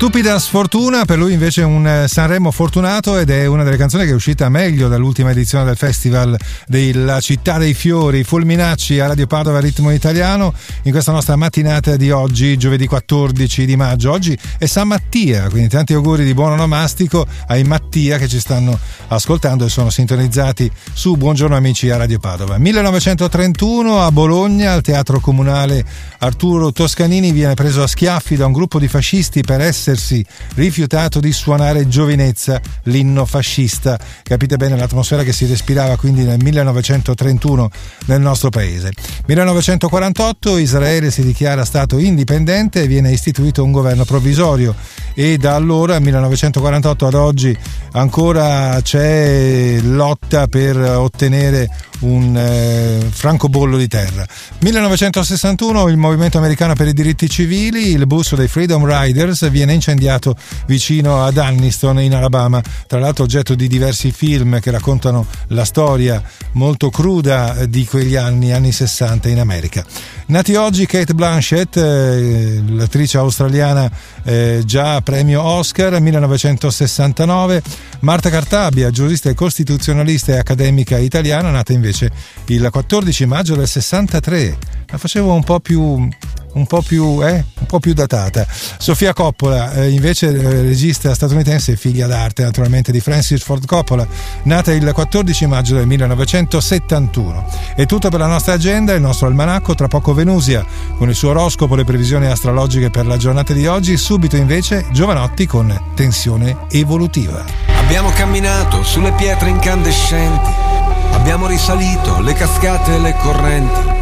Stupida sfortuna, per lui invece un Sanremo fortunato, ed è una delle canzoni che è uscita meglio dall'ultima edizione del Festival della Città dei Fiori. Fulminacci a Radio Padova, Ritmo Italiano, in questa nostra mattinata di oggi, giovedì 14 di maggio. Oggi è San Mattia, quindi tanti auguri di buon onomastico ai Mattia che ci stanno ascoltando e sono sintonizzati su Buongiorno Amici a Radio Padova. 1931 a Bologna, al Teatro Comunale, Arturo Toscanini viene preso a schiaffi da un gruppo di fascisti per essersi rifiutato di suonare Giovinezza, l'inno fascista. Capite bene l'atmosfera che si respirava quindi nel 1931 nel nostro paese. 1948 Israele si dichiara stato indipendente e viene istituito un governo provvisorio, e da allora, 1948 ad oggi, ancora c'è lotta per ottenere un francobollo di terra. 1961 il movimento americano per i diritti civili, il bus dei Freedom Riders viene incendiato vicino ad Anniston in Alabama, tra l'altro oggetto di diversi film che raccontano la storia molto cruda di quegli anni 60 in America. Nati oggi Cate Blanchett, l'attrice australiana, già premio Oscar, 1969. Marta Cartabia, giurista e costituzionalista e accademica italiana, nata invece il 14 maggio del 63. La facevo un po' più datata. Sofia Coppola, invece regista statunitense, figlia d'arte naturalmente di Francis Ford Coppola, nata il 14 maggio del 1971. È tutto per la nostra agenda, il nostro almanacco, tra poco Venusia con il suo oroscopo, le previsioni astrologiche per la giornata di oggi, subito invece Giovanotti con Tensione Evolutiva. Abbiamo camminato sulle pietre incandescenti, abbiamo risalito le cascate e le correnti,